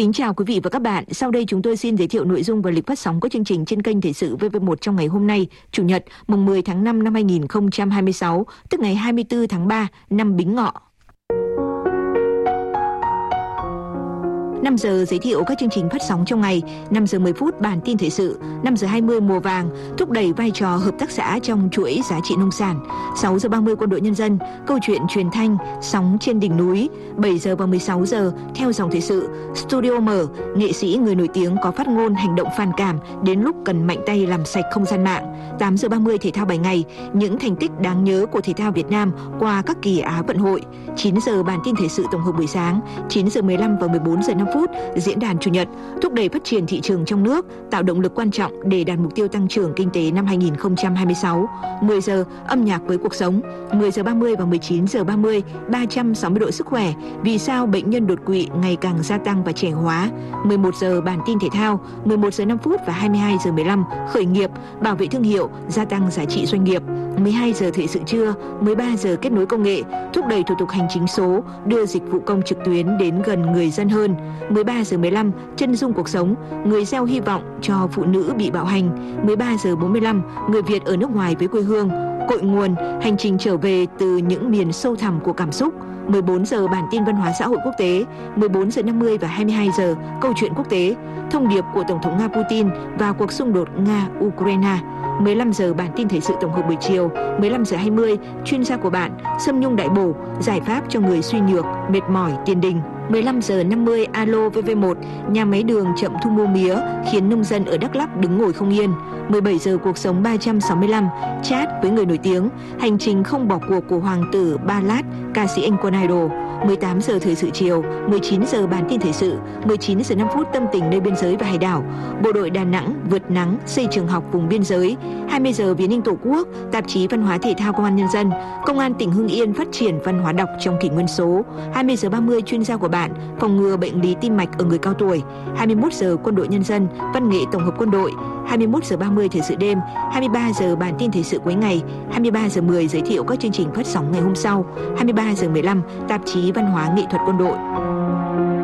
Kính chào quý vị và các bạn. Sau đây chúng tôi xin giới thiệu nội dung và lịch phát sóng của chương trình trên kênh Thời sự VV1 trong ngày hôm nay, Chủ nhật, mùng 10 tháng 5 năm 2026, tức ngày 24 tháng 3 năm Bính Ngọ. 5 giờ giới thiệu các chương trình phát sóng trong ngày, 5 giờ 10 phút bản tin thời sự, 5 giờ 20 mùa vàng, thúc đẩy vai trò hợp tác xã trong chuỗi giá trị nông sản, 6 giờ 30 quân đội nhân dân, câu chuyện truyền thanh, sóng trên đỉnh núi, 7 giờ và 16 giờ theo dòng thời sự, studio mở, nghệ sĩ người nổi tiếng có phát ngôn hành động phản cảm đến lúc cần mạnh tay làm sạch không gian mạng, 8 giờ 30 thể thao 7 ngày, những thành tích đáng nhớ của thể thao Việt Nam qua các kỳ Á vận hội, 9 giờ bản tin thời sự tổng hợp buổi sáng, 9 giờ 15 và 14 giờ 5 phút diễn đàn chủ nhật, thúc đẩy phát triển thị trường trong nước, tạo động lực quan trọng để đạt mục tiêu tăng trưởng kinh tế năm 2026. 10 giờ âm nhạc với cuộc sống, 10 giờ 30 và 19 giờ 30 360 độ sức khỏe, vì sao bệnh nhân đột quỵ ngày càng gia tăng và trẻ hóa. 11 giờ bản tin thể thao, 11 giờ 5 phút và 22 giờ 15 khởi nghiệp, bảo vệ thương hiệu, gia tăng giá trị doanh nghiệp. 12 giờ thời sự trưa, 13 giờ kết nối công nghệ, thúc đẩy thủ tục hành chính số, đưa dịch vụ công trực tuyến đến gần người dân hơn. 13 giờ 15 chân dung cuộc sống, người gieo hy vọng cho phụ nữ bị bạo hành. 13 giờ 45 người Việt ở nước ngoài với quê hương, cội nguồn, hành trình trở về từ những miền sâu thẳm của cảm xúc. 14 giờ bản tin văn hóa xã hội quốc tế, 14 giờ 50 và 22 giờ câu chuyện quốc tế, thông điệp của Tổng thống Nga Putin và cuộc xung đột Nga-Ukraine. 15 giờ bản tin thời sự tổng hợp buổi chiều, 15 giờ 20 chuyên gia của bạn, Sâm Nhung Đại Bổ, giải pháp cho người suy nhược, mệt mỏi, tiền đình. 15 giờ 50 alo VV1, nhà máy đường chậm thu mua mía khiến nông dân ở Đắk Lắk đứng ngồi không yên. 17 giờ cuộc sống 365, chat với người nổi tiếng, hành trình không bỏ cuộc của hoàng tử Ba Lát, ca sĩ Anh Quân Idol. 18 giờ thời sự chiều, 19 giờ bản tin thời sự, 19 giờ 5 phút tâm tình nơi biên giới và hải đảo. Bộ đội Đà Nẵng vượt nắng xây trường học vùng biên giới. 20 giờ Viếng Ninh Tổ quốc, tạp chí Văn hóa Thể thao Công an Nhân dân. Công an tỉnh Hưng Yên phát triển văn hóa đọc trong kỷ nguyên số. 20 giờ 30 chuyên gia của bạn, phòng ngừa bệnh lý tim mạch ở người cao tuổi. 21 giờ Quân đội Nhân dân, văn nghệ tổng hợp quân đội. 21 giờ 30 thời sự đêm, 23 giờ bản tin thời sự cuối ngày, 23 giờ 10 giới thiệu các chương trình phát sóng ngày hôm sau, 23 giờ 15 tạp chí Văn hóa Nghệ thuật Quân đội.